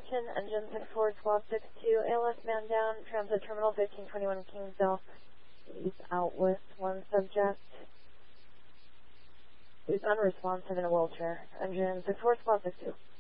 attention, engine 64, squad 62, ALS man down, transit terminal 1521 Kingsdale. He's out with one subject. He's unresponsive in a wheelchair. Engine 64, squad 62.